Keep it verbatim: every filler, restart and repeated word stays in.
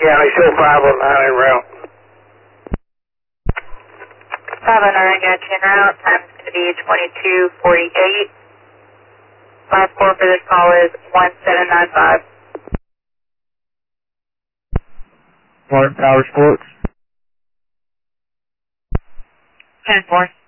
County, show five oh nine en route. five oh nine, got you en route. Time's going to be twenty-two forty-eight. Last four for this call is one seven nine five. Martin Power Sports. ten four.